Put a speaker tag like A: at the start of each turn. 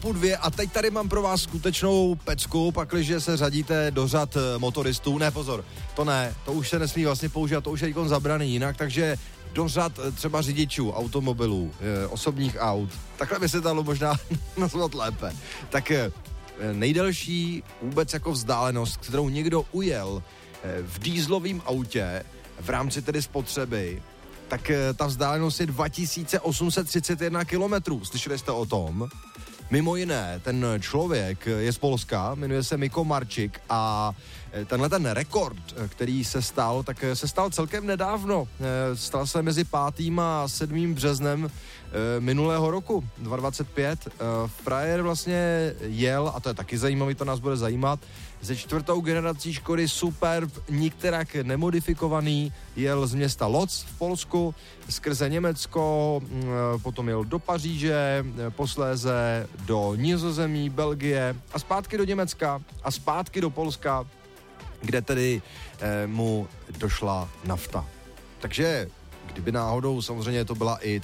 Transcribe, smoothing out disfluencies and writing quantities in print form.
A: topu 2 a teď tady mám pro vás skutečnou pecku, pakliže se řadíte do řad motoristů. Ne, pozor, to už se nesmí vlastně používat, to už je výkon zabraný jinak, takže do řad třeba řidičů, automobilů, osobních aut. Takhle by se dalo možná nazvat lépe. Tak nejdelší vůbec jako vzdálenost, kterou někdo ujel v dýzlovém autě v rámci tedy spotřeby, tak ta vzdálenost je 2831 kilometrů. Slyšeli jste o tom? Mimo jiné, ten člověk je z Polska, jmenuje se Miko Marčik a tenhle ten rekord, který se stal, tak se stal celkem nedávno. Stal se mezi 5. a 7. březnem minulého roku, 2025. Frajer vlastně jel, a to je taky zajímavý, to nás bude zajímat, ze 4. generací Škody Superb, nikterak nemodifikovaný, jel z města Lodz v Polsku, skrze Německo, potom jel do Paříže, posléze do Nizozemí, Belgie a zpátky do Německa a zpátky do Polska, kde tedy mu došla nafta. Takže kdyby náhodou samozřejmě to byla i